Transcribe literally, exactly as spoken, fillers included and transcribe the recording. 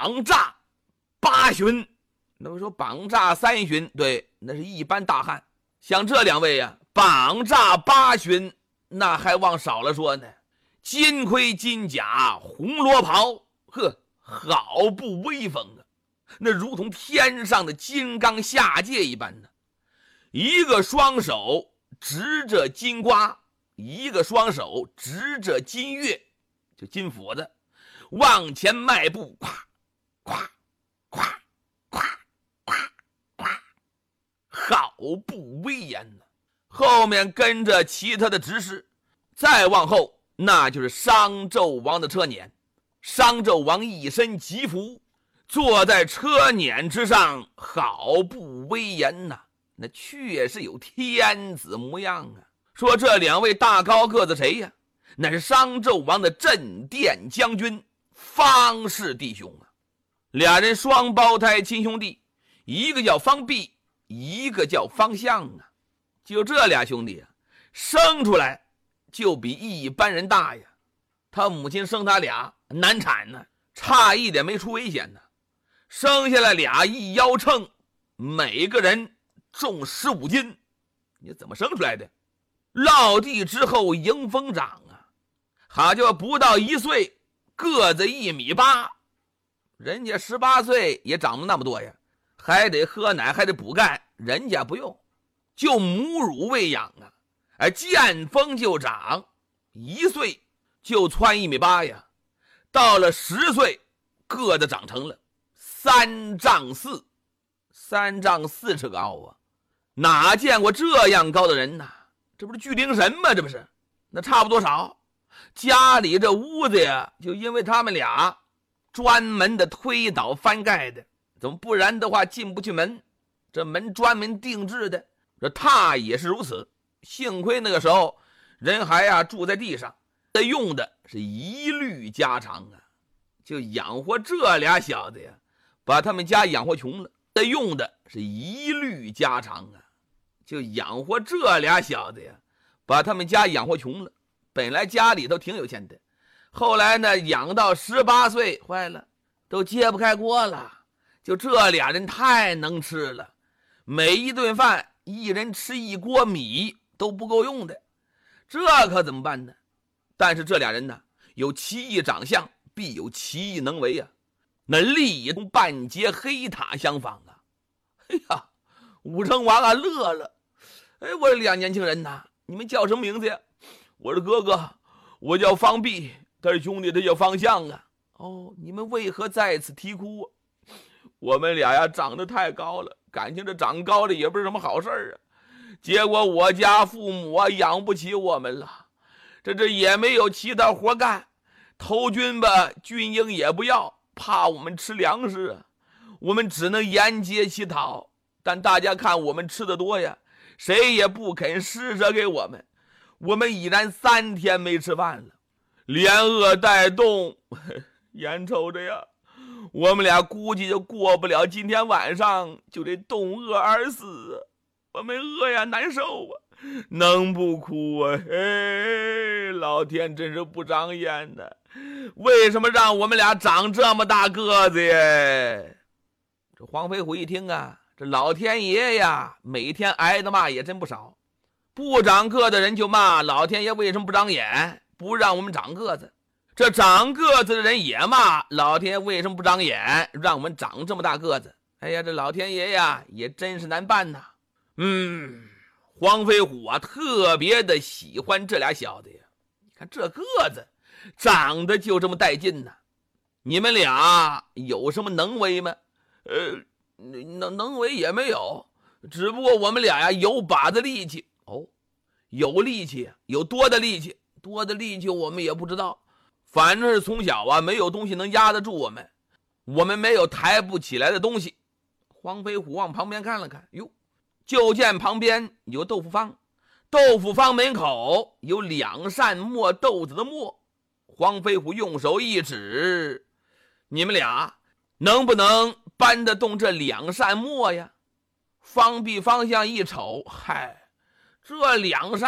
绑诈八旬。那么说绑诈三旬，对，那是一般大汉。像这两位呀、啊，绑诈八旬，那还往少了说呢。金盔金甲红罗袍，呵，好不威风啊！那如同天上的金刚下界一般呢。一个双手执着金瓜，一个双手执着金钺，就金斧子，往前迈步，咵咵咵咵咵咵，好不威严呢。后面跟着其他的执事，再往后那就是商纣王的车辇。商纣王一身吉服，坐在车辇之上，好不威严呐、啊！那确实有天子模样啊。说这两位大高个子谁呀？那是商纣王的镇殿将军方氏弟兄啊。俩人双胞胎亲兄弟，一个叫方弼，一个叫方向啊。就这俩兄弟啊，生出来就比一般人大呀。他母亲生他俩难产呢，差一点没出危险呢。生下来俩一腰秤，每个人重十五斤。你怎么生出来的？落地之后迎风长啊，好家伙，不到一岁个子一米八，人家十八岁也长不那么多呀，还得喝奶，还得补钙，人家不用，就母乳喂养啊，哎，见风就长，一岁就窜一米八呀，到了十岁个子长成了三丈四，三丈四尺高啊，哪见过这样高的人呢？这不是巨灵神吗？这不是？那差不多少。家里这屋子呀，就因为他们俩专门的推倒翻盖的，怎么不然的话进不去门？这门专门定制的，这榻也是如此。幸亏那个时候人还啊住在地上，这用的是一律家常啊，就养活这俩小子呀，把他们家养活穷了。这用的是一律家常啊，就养活这俩小子呀，把他们家养活穷了。本来家里头挺有钱的，后来呢养到十八岁坏了，都揭不开锅了。就这俩人太能吃了，每一顿饭一人吃一锅米都不够用的，这可怎么办呢？但是这俩人呢，有奇异长相，必有奇异能为啊，那力同半截黑塔相仿啊。哎呀，武成王啊乐了，哎，我这俩年轻人呐，你们叫什么名字呀？我是哥哥，我叫方弼，他是兄弟，他叫方向啊。哦，你们为何在此啼哭啊？我们俩呀长得太高了，感情这长高了也不是什么好事啊。结果我家父母啊养不起我们了，这这也没有其他活干，投军吧军营也不要，怕我们吃粮食啊，我们只能沿街乞讨。但大家看我们吃的多呀，谁也不肯施舍给我们，我们已然三天没吃饭了，连饿带冻，眼瞅着呀，我们俩估计就过不了今天晚上，就得冻饿而死。我们饿呀难受啊，能不哭啊？嘿，老天真是不长眼呢，为什么让我们俩长这么大个子耶？这黄飞虎一听啊，这老天爷呀每天挨的骂也真不少，不长个的人就骂老天爷为什么不长眼，不让我们长个子。这长个子的人也骂老天爷为什么不长眼，让我们长这么大个子。哎呀，这老天爷呀也真是难办呐。嗯，黄飞虎啊特别的喜欢这俩小子呀，你看这个子长得就这么带劲呢。你们俩有什么能为吗？呃，能能为也没有，只不过我们俩呀有把子力气。哦，有力气，有多的力气，多的力气我们也不知道，反正是从小啊没有东西能压得住我们，我们没有抬不起来的东西。黄飞虎往旁边看了看，哟，就见旁边有豆腐坊，豆腐坊门口有两扇磨豆子的磨。黄飞虎用手一指，你们俩能不能搬得动这两扇磨呀？方弼方向一瞅，嗨，这两扇